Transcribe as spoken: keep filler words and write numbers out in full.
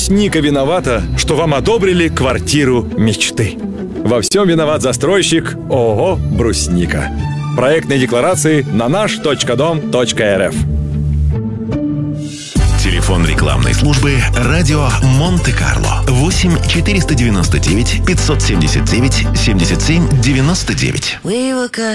Брусника виновата, что вам одобрили квартиру мечты. Во всем виноват застройщик ООО «Брусника». Проектные декларации на наш точка дом точка рф. Телефон рекламной службы «Радио Монте-Карло» восемь четыреста девяносто девять пятьсот семьдесят девять семьдесят семь девяносто девять.